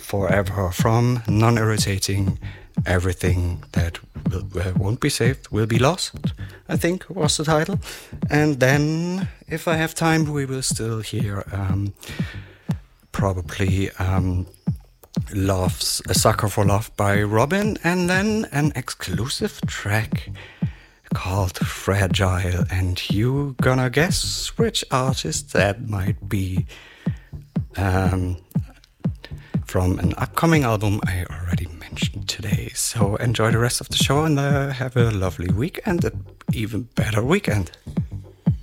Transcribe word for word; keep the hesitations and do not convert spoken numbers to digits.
Forever from Non-Irritating. Everything that will, uh, won't be saved will be lost, I think was the title. And then, if I have time, we will still hear um, probably um, Love's A Sucker for Love by Robin, and then an exclusive track called Fragile. And you gonna guess which artist that might be. Um, from an upcoming album I already mentioned today. So enjoy the rest of the show and uh, have a lovely week and an even better weekend.